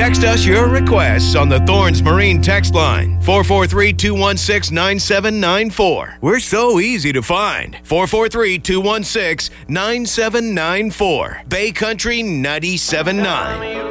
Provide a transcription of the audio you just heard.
Text us your requests on the Thorns Marine text line, 443-216-9794. We're so easy to find. 443-216-9794. Bay Country 97.9.